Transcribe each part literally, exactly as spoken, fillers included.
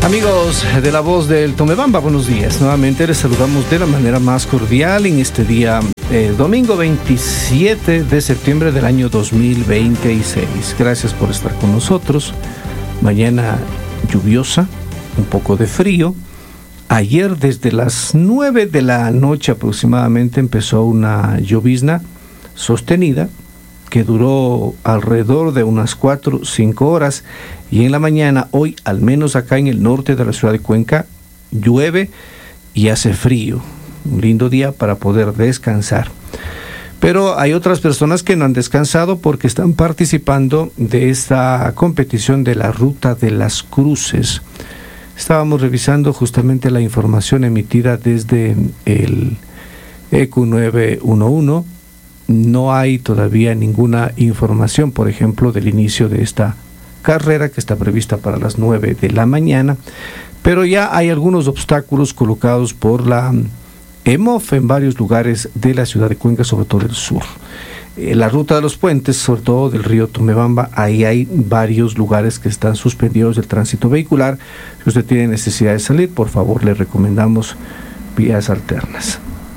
Amigos de La Voz del Tomebamba, buenos días. Nuevamente les saludamos de la manera más cordial en este día, eh, domingo veintisiete de septiembre del año dos mil veintiséis. Gracias por estar con nosotros. Mañana lluviosa, un poco de frío. Ayer desde las nueve de la noche aproximadamente empezó una llovizna sostenida que duró alrededor de unas cuatro o cinco horas, y en la mañana, hoy, al menos acá en el norte de la ciudad de Cuenca, llueve y hace frío. Un lindo día para poder descansar. Pero hay otras personas que no han descansado porque están participando de esta competición de la Ruta de las Cruces. Estábamos revisando justamente la información emitida desde el E Q nueve once. No hay todavía ninguna información, por ejemplo, del inicio de esta carrera que está prevista para las nueve de la mañana, pero ya hay algunos obstáculos colocados por la E M O F en varios lugares de la ciudad de Cuenca, sobre todo el sur. En la ruta de los puentes, sobre todo del río Tomebamba, ahí hay varios lugares que están suspendidos del tránsito vehicular. Si usted tiene necesidad de salir, por favor, le recomendamos vías alternas.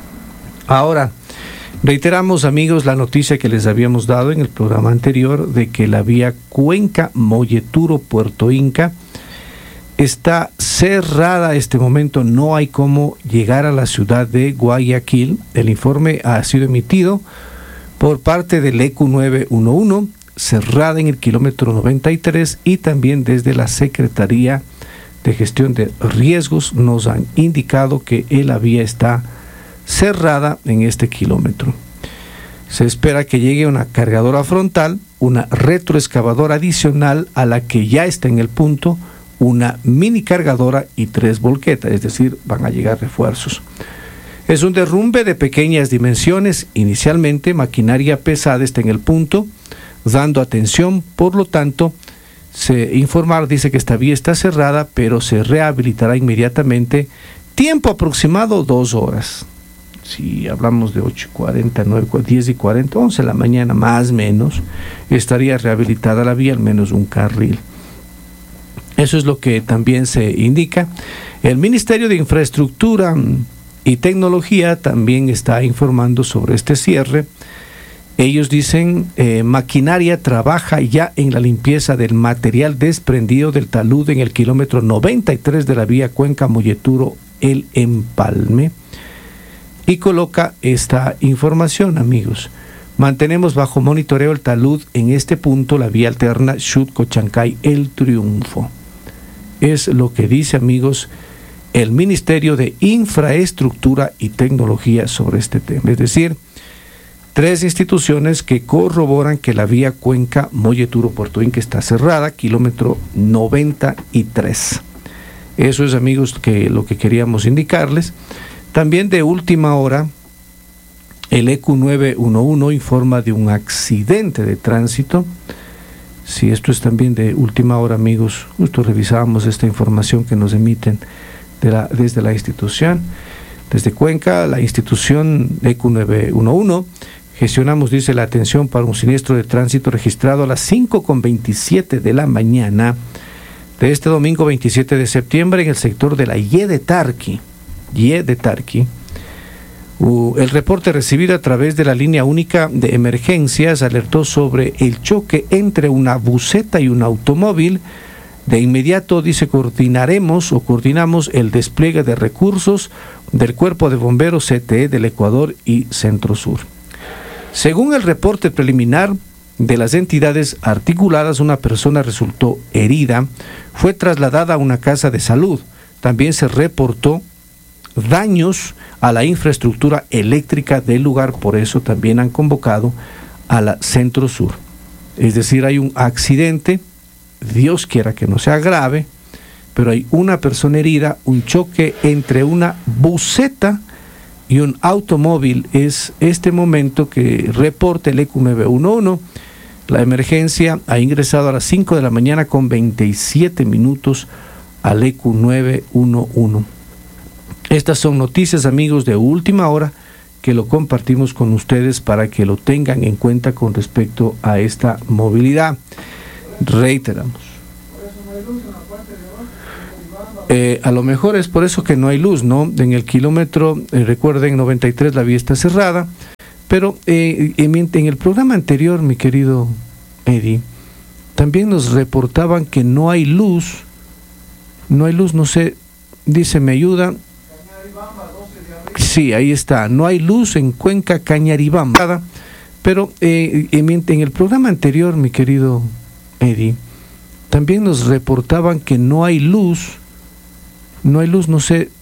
Ahora, reiteramos, amigos, la noticia que les habíamos dado en el programa anterior de que la vía Cuenca-Molleturo-Puerto Inca está cerrada a este momento. No hay cómo llegar a la ciudad de Guayaquil. El informe ha sido emitido por parte del E Q nueve once, cerrada en el kilómetro noventa y tres, y también desde la Secretaría de Gestión de Riesgos nos han indicado que la vía está cerrada en este kilómetro. Se espera que llegue una cargadora frontal, una retroexcavadora adicional a la que ya está en el punto, una mini cargadora y tres volquetas, es decir, van a llegar refuerzos. Es un derrumbe de pequeñas dimensiones. Inicialmente, maquinaria pesada está en el punto, dando atención. Por lo tanto, se informar dice que esta vía está cerrada, pero se rehabilitará inmediatamente. Tiempo aproximado, dos horas. Si hablamos de ocho y cuarenta, nueve, diez y cuarenta, once de la mañana más o menos, estaría rehabilitada la vía, al menos un carril. Eso es lo que también se indica. El Ministerio de Infraestructura y Tecnología también está informando sobre este cierre. Ellos dicen, eh, maquinaria trabaja ya en la limpieza del material desprendido del talud en el kilómetro noventa y tres de la vía Cuenca-Molleturo, El Empalme. Y coloca esta información, amigos. Mantenemos bajo monitoreo el talud en este punto, la vía alterna Xut-Cochancay, El Triunfo. Es lo que dice, amigos, el Ministerio de Infraestructura y Tecnología sobre este tema. Es decir, tres instituciones que corroboran que la vía Cuenca-Molleturo-Puerto Inca está cerrada, kilómetro noventa y tres. Eso es, amigos, que lo que queríamos indicarles. También de última hora, el E Q nueve once informa de un accidente de tránsito. Si esto es también de última hora, amigos, justo revisábamos esta información que nos emiten de la, desde la institución. Desde Cuenca, la institución E Q nueve once, gestionamos, dice, la atención para un siniestro de tránsito registrado a las cinco con veintisiete de la mañana de este domingo veintisiete de septiembre en el sector de la Y de Tarqui. Y de Tarqui. Uh, el reporte recibido a través de la línea única de emergencias alertó sobre el choque entre una buseta y un automóvil. De inmediato, dice, coordinaremos o coordinamos el despliegue de recursos del Cuerpo de Bomberos C T E del Ecuador y Centro Sur. Según el reporte preliminar de las entidades articuladas, una persona resultó herida, fue trasladada a una casa de salud. También se reportó daños a la infraestructura eléctrica del lugar, por eso también han convocado a la Centro Sur. Es decir, hay un accidente, Dios quiera que no sea grave, pero hay una persona herida, un choque entre una buseta y un automóvil. Es este momento que reporta el E Q nueve once. La emergencia ha ingresado a las cinco de la mañana con veintisiete minutos al E Q nueve once. Estas son noticias, amigos, de última hora que lo compartimos con ustedes para que lo tengan en cuenta con respecto a esta movilidad. Reiteramos. Eh, a lo mejor es por eso que no hay luz, ¿no? En el kilómetro, eh, recuerden, noventa y tres la vía está cerrada, pero eh, en el programa anterior, mi querido Eddie, también nos reportaban que no hay luz, no hay luz, no sé, dice, ¿me ayuda? Sí, ahí está, no hay luz en Cuenca Cañaribamba, pero eh, en el programa anterior, mi querido Eddie, también nos reportaban que no hay luz, no hay luz, no sé,